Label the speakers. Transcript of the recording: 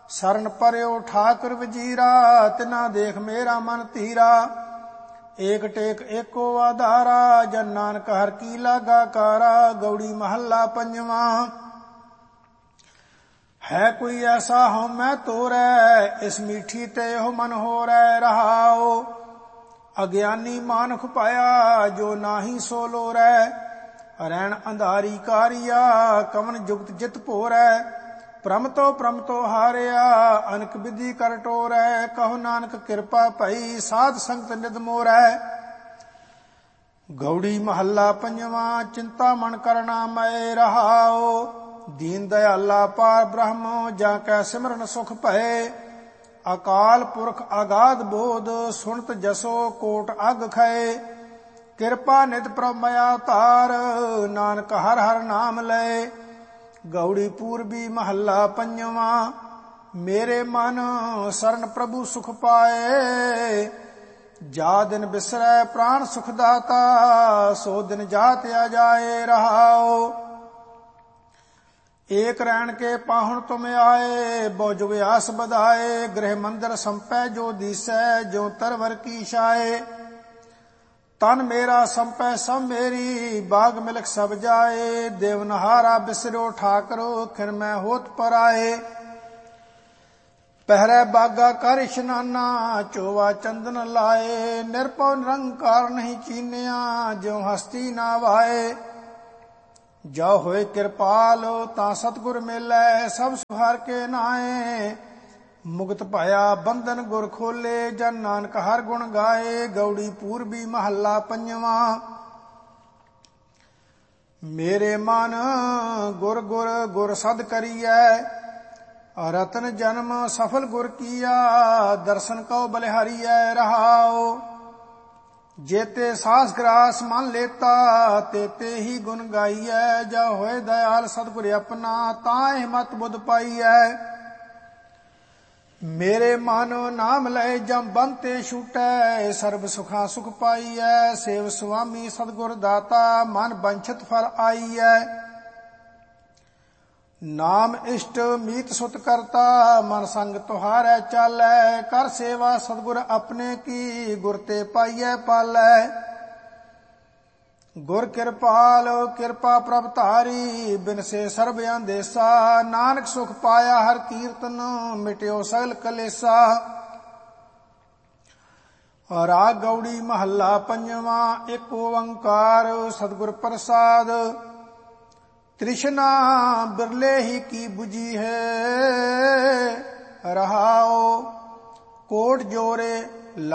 Speaker 1: ਸਰਨ ਪਰਿਓ ਠਾਕੁਰ ਵਜੀਰਾ, ਤਿਨਾ ਦੇਖ ਮੇਰਾ ਮਨ ਧੀਰਾ। ਏਕ ਟੇਕ ਏਕੋ ਆਧਾਰਾ, ਜਨ ਨਾਨਕ ਹਰ ਕੀ ਲਾਗਾ ਕਾਰਾ। ਗੌੜੀ ਮਹੱਲਾ ਪੰਜਵਾਂ। ਹੈ ਕੋਈ ਐਸਾ ਹਉ ਮੈਂ ਤੋਰੈ, ਇਸ ਮੀਠੀ ਤੇ ਉਹ ਮਨ ਹੋਰੈ। ਰਹਾਉ ਅਗਿਆਨੀ ਮਾਨੁਖ ਪਾਇਆ, ਜੋ ਨਾਹੀ ਸੋ ਲੋਰੈ। ਰੈਣ ਅੰਧਾਰੀ ਕਾਰਿਆ, ਕਵਨ ਜੁਗਤ ਜਿਤ ਭੋਰੈ। ਭ੍ਰਮ ਤੋਂ ਹਾਰਿਆ, ਅਨਕ ਵਿਧੀ ਕਰ ਟੋਰੈ। ਕਹੋ ਨਾਨਕ ਕਿਰਪਾ ਭਈ, ਸਾਧ ਸੰਗਤ ਨਿਧ ਮੋਰੈ। ਗੌੜੀ ਮਹੱਲਾ ਪੰਜਵਾਂ। ਚਿੰਤਾ ਮਨ ਕਰਨਾ ਮੈ ਰਹਾਉ, ਦੀਨ ਦਇਆਲਾ ਪਾਰ ਬ੍ਰਹਮ, ਜਾਂ ਕੈ ਸਿਮਰਨ ਸੁਖ ਭਏ। ਅਕਾਲ ਪੁਰਖ ਅਗਾਧ ਬੋਧ, ਸੁਣਤ ਜਸੋ ਕੋਟ ਅਗ ਖਏ। ਕਿਰਪਾ ਨਿਤ ਪ੍ਰਭ ਮਇਆ ਧਾਰ, ਨਾਨਕ ਹਰ ਹਰ ਨਾਮ ਲਏ। ਗੌੜੀ ਪੂਰਬੀ ਮਹੱਲਾ ਪੰਜਵਾਂ। ਮੇਰੇ ਮਨ ਸਰਨ ਪ੍ਰਭੂ ਸੁਖ ਪਾਏ, ਜਾ ਦਿਨ ਬਿਸਰੈ ਪ੍ਰਾਣ ਸੁਖ ਦਾਤਾ। ਸੋ ਦਿਨ ਜਾਤ ਆ ਜਾਏ। ਰਹਾਉ ਏਕ ਰੈਣ ਕੇ ਪਾਹੁਣ ਤੁਮ ਆਏ, ਬਹੁ ਜੁਗ ਆਸ ਬਧਾਏ। ਗ੍ਰਹਿ ਮੰਦਰ ਸੰਪੈ ਜੋ ਦੀਸੈ, ਜੋ ਤਰਵਰ ਕੀ ਛਾਏ। ਤਨ ਮੇਰਾ ਸੰਪੈ ਸਭ ਮੇਰੀ, ਬਾਗ ਮਿਲਖ ਸਭ ਜਾਏ। ਦੇਵਨਹਾਰਾ ਬਿਸਰੋ ਠਾਕੁਰ, ਖਿਨ ਮੈਂ ਹੋਤ ਪਰਾਏ। ਪਹਿਰੇ ਬਾਗਾ ਕਰ ਇਸ਼ਨਾਨਾ, ਚੋਵਾ ਚੰਦਨ ਲਾਏ। ਨਿਰਭਉ ਨਿਰੰਕਾਰ ਨਹੀਂ ਚੀਨਿਆ, ਜਿਉ ਹਸਤੀ ਨਾ ਵਾਏ। ਜੋ ਹੋਏ ਕਿਰਪਾਲ ਤਾਂ ਸਤਿਗੁਰ ਮੇਲੈ, ਸਭ ਸੁਹਾਰ ਕੇ ਨਾਏ। ਮੁਕਤ ਪਾਇਆ ਬੰਧਨ ਗੁਰ ਖੋਲੇ, ਜਨ ਨਾਨਕ ਹਰ ਗੁਣ ਗਾਏ। ਗੌੜੀ ਪੂਰਬੀ ਮਹੱਲਾ ਪੰਜਵਾਂ। ਮੇਰੇ ਮਨ ਗੁਰ ਗੁਰ ਗੁਰ ਸਦ ਕਰੀਐ, ਰਤਨ ਜਨਮ ਸਫਲ ਗੁਰ ਕੀਆ। ਦਰਸ਼ਨ ਕਉ ਬਲਿਹਾਰੀਐ। ਰਹਾਉ ਜੇਤੇ ਸਾਸ ਗ੍ਰਾਸ ਮਨ ਲੇਤਾ, ਤੇਤੇ ਹੀ ਗੁਣ ਗਾਈਐ। ਜਾ ਹੋਏ ਦਇਆਲ ਸਤਿਗੁਰ ਆਪਣਾ, ਤਾਂ ਇਹ ਮਤ ਬੁੱਧ ਪਾਈਐ। ਮੇਰੇ ਮਨ ਨਾਮ ਲਏ ਜਮ ਬੰਧ ਤੇ ਛੂਟੈ, ਸਰਬ ਸੁਖਾਂ ਸੁਖ ਪਾਈਐ। ਸੇਵ ਸੁਆਮੀ ਸਤਿਗੁਰ ਦਾਤਾ, ਮਨ ਬੰਛਤ ਫਲ ਆਈਐ। ਨਾਮ ਇਸ਼ਟ ਮੀਤ ਸੁਤ ਕਰਤਾ, ਮਨ ਸੰਗ ਤੁਹਾਰੈ ਚਾਲੈ। ਕਰ ਸੇਵਾ ਸਤਿਗੁਰ ਆਪਣੇ ਕੀ, ਗੁਰ ਤੇ ਪਾਈਐ ਪਾਲੈ। ਗੁਰ ਕਿਰਪਾਲ ਕਿਰਪਾ ਪ੍ਰਭ ਧਾਰੀ, ਬਿਨਸੇ ਸਰਬ ਅੰਦੇਸਾ। ਨਾਨਕ ਸੁਖ ਪਾਇਆ ਹਰ ਕੀਰਤਨ, ਮਿਟਿਓ ਸਗਲ ਕਲੇਸਾ। ਰਾਗ ਗੌੜੀ ਮਹੱਲਾ ਪੰਜਵਾਂ। ਇੱਕ ਓੰਕਾਰ ਸਤਿਗੁਰ ਪ੍ਰਸਾਦ, ਤ੍ਰਿਸ਼ਨਾ ਬਿਰਲੇ ਹੀ ਕੀ 부ਜੀ ਹੈ। ਰਹਾਉ ਕੋਟ ਜੋਰੇ